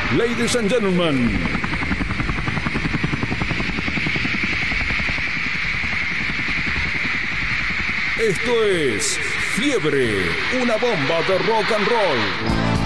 Ladies and gentlemen, esto es Fiebre, una bomba de rock and roll.